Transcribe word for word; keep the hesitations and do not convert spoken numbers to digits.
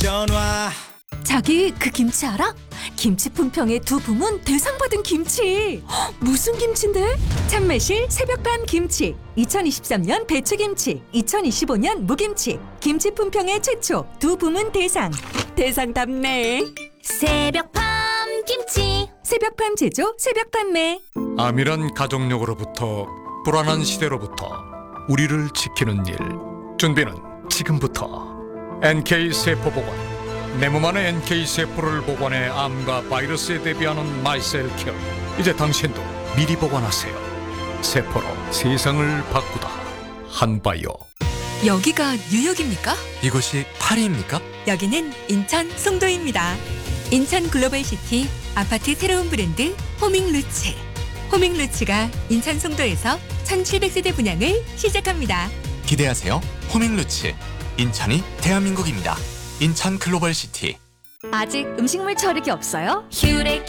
전화. 자기 그 김치 알아? 김치 품평의 두 부문 대상 받은 김치. 헉, 무슨 김치인데? 참매실 새벽밤 김치. 이천이십삼 년 배추김치, 이천이십오 년 무김치. 김치 품평의 최초 두 부문 대상. 대상답네. 새벽밤 김치. 새벽밤 제조, 새벽 판매. 암이란 가족력으로부터 불안한 시대로부터 우리를 지키는 일. 준비는 지금부터. 엔케이 세포 보관. 내 몸 안에 엔케이 세포를 보관해 암과 바이러스에 대비하는 마이셀케어. 이제 당신도 미리 보관하세요. 세포로 세상을 바꾸다. 한바이오. 여기가 뉴욕입니까? 이곳이 파리입니까? 여기는 인천 송도입니다. 인천 글로벌시티 아파트 새로운 브랜드 호밍루츠. 호밍루츠가 인천 송도에서 천칠백 세대 분양을 시작합니다. 기대하세요. 호밍루츠. 인천이 대한민국입니다. 인천 글로벌시티. 아직 음식물 처리기 없어요? 휴레